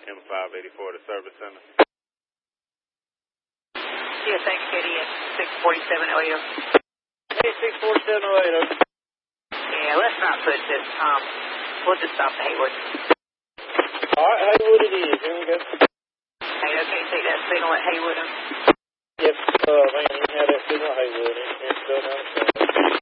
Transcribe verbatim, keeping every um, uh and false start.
M five eighty-four to Service Center. Yeah, thanks, Katie, at six forty-seven oh eight. Hey, six forty-seven oh eight. Yeah, let's not push this. Um, we'll just stop the Haywood. All right, Haywood it is. Here we go. Hey, okay, take that signal at Haywood. Yes, uh, man, you have that signal at Haywood. It's still down the